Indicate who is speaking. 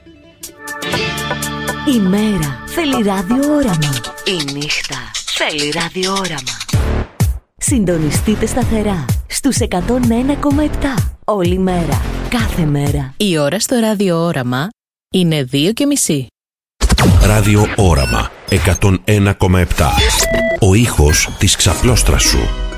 Speaker 1: Η μέρα θέλει ραδιόραμα. Η νύχτα θέλει ραδιόραμα. Συντονιστείτε σταθερά στους 101,7 όλη μέρα, κάθε μέρα.
Speaker 2: Η ώρα στο ραδιόραμα είναι 2:30.
Speaker 3: Ραδιόραμα 101,7. Ο ήχος της ξαπλώστρας σου.